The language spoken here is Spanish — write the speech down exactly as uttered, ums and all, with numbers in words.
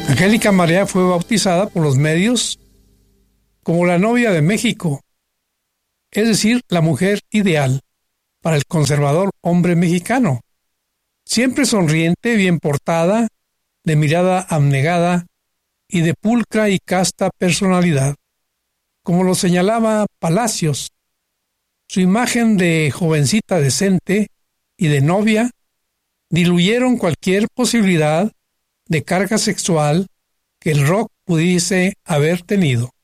Angélica María fue bautizada por los medios como la novia de México, es decir, la mujer ideal para el conservador hombre mexicano. Siempre sonriente, bien portada, de mirada abnegada y de pulcra y casta personalidad. Como lo señalaba Palacios, su imagen de jovencita decente y de novia diluyeron cualquier posibilidad de carga sexual que el rock pudiese haber tenido.